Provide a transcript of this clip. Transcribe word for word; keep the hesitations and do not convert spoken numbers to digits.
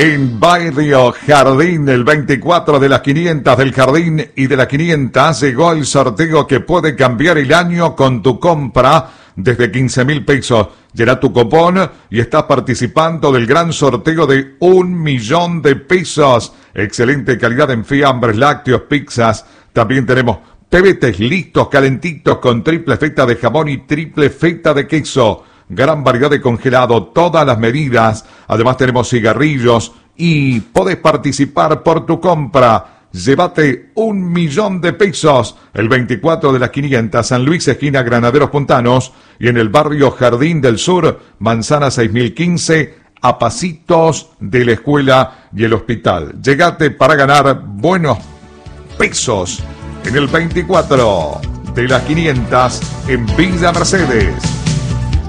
En Barrio Jardín, el veinticuatro de las quinientas del Jardín y de las quinientas, llegó el sorteo que puede cambiar el año con tu compra desde quince mil pesos. Llena tu cupón y estás participando del gran sorteo de un millón de pesos. Excelente calidad en fiambres, lácteos, pizzas. También tenemos pebetes listos, calentitos, con triple feta de jamón y triple feta de queso. Gran variedad de congelado, todas las medidas. Además tenemos cigarrillos y podés participar por tu compra. Llévate un millón de pesos. El veinticuatro de las quinientas, San Luis, esquina Granaderos Puntanos. Y en el barrio Jardín del Sur, Manzana seis mil quince, a pasitos de la escuela y el hospital. Llegate para ganar buenos pesos en el veinticuatro de las quinientas en Villa Mercedes.